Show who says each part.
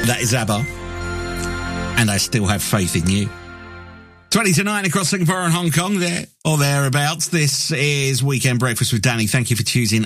Speaker 1: That is ABBA. And I Still Have Faith in You. 20 to 9 across Singapore and Hong Kong, there or thereabouts. This is Weekend Breakfast with Danny. Thank you for choosing